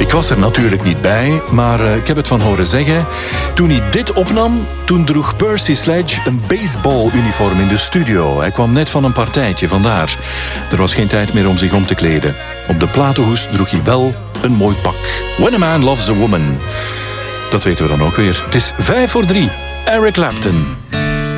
Ik was er natuurlijk niet bij, maar ik heb het van horen zeggen. Toen hij dit opnam, toen droeg Percy Sledge een baseballuniform in de studio. Hij kwam net van een partijtje, vandaar. Er was geen tijd meer om zich om te kleden. Op de platenhoes droeg hij wel een mooi pak. When a Man Loves a Woman. Dat weten we dan ook weer. Het is 2:55. Eric Clapton.